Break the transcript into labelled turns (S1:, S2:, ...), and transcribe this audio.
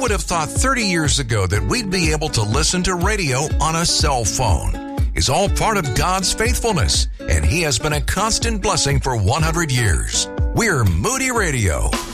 S1: would have thought 30 years ago that we'd be able to listen to radio on a cell phone is all part of God's faithfulness, and He has been a constant blessing for 100 years. We're Moody Radio.